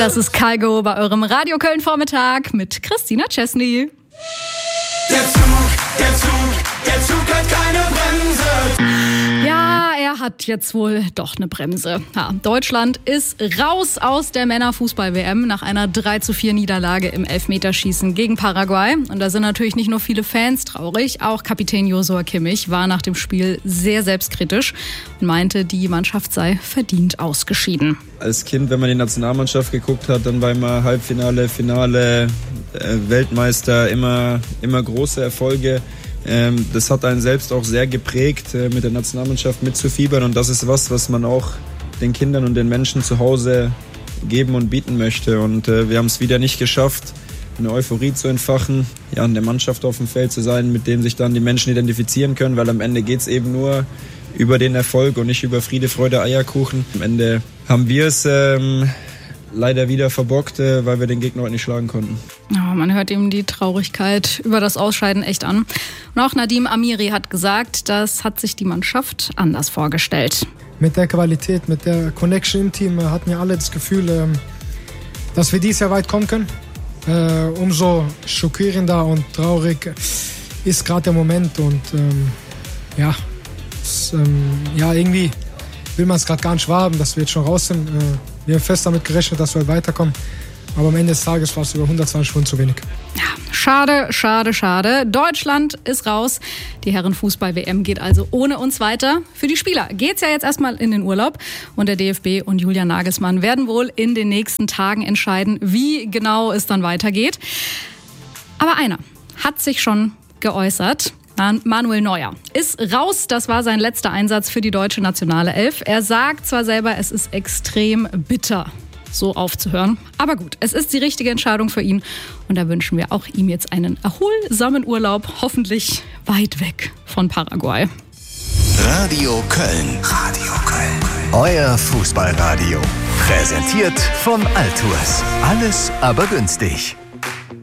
Das ist Calgo bei eurem Radio Köln Vormittag mit Christina Chesney. Der Zug hat keine Bremse. Ja, er hat jetzt wohl doch eine Bremse. Ja, Deutschland ist raus aus der Männerfußball-WM nach einer 3:4 Niederlage im Elfmeterschießen gegen Paraguay. Und da sind natürlich nicht nur viele Fans traurig, auch Kapitän Josua Kimmich war nach dem Spiel sehr selbstkritisch und meinte, die Mannschaft sei verdient ausgeschieden. Als Kind, wenn man die Nationalmannschaft geguckt hat, dann war immer Halbfinale, Finale, Weltmeister, immer große Erfolge. Das hat einen selbst auch sehr geprägt, mit der Nationalmannschaft mitzufiebern, und das ist was man auch den Kindern und den Menschen zu Hause geben und bieten möchte. Und wir haben es wieder nicht geschafft, eine Euphorie zu entfachen, ja, eine Mannschaft auf dem Feld zu sein, mit dem sich dann die Menschen identifizieren können, weil am Ende geht es eben nur über den Erfolg und nicht über Friede, Freude, Eierkuchen. Am Ende haben wir es leider wieder verbockt, weil wir den Gegner heute nicht schlagen konnten. Ja, man hört ihm die Traurigkeit über das Ausscheiden echt an. Und auch Nadim Amiri hat gesagt, das hat sich die Mannschaft anders vorgestellt. Mit der Qualität, mit der Connection im Team hatten ja alle das Gefühl, dass wir dieses Jahr weit kommen können. Umso schockierender und traurig ist gerade der Moment. Und irgendwie will man es gerade gar nicht wahrhaben, dass wir jetzt schon raus sind. Wir haben fest damit gerechnet, dass wir weiterkommen. Aber am Ende des Tages war es über 120 Stunden zu wenig. Ja, schade. Deutschland ist raus. Die Herrenfußball-WM geht also ohne uns weiter. Für die Spieler geht's ja jetzt erstmal in den Urlaub. Und der DFB und Julian Nagelsmann werden wohl in den nächsten Tagen entscheiden, wie genau es dann weitergeht. Aber einer hat sich schon geäußert. Manuel Neuer ist raus. Das war sein letzter Einsatz für die deutsche Nationale Elf. Er sagt zwar selber, es ist extrem bitter, so aufzuhören. Aber gut, es ist die richtige Entscheidung für ihn. Und da wünschen wir auch ihm jetzt einen erholsamen Urlaub, hoffentlich weit weg von Paraguay. Radio Köln. Euer Fußballradio. Präsentiert vom Altours. Alles aber günstig.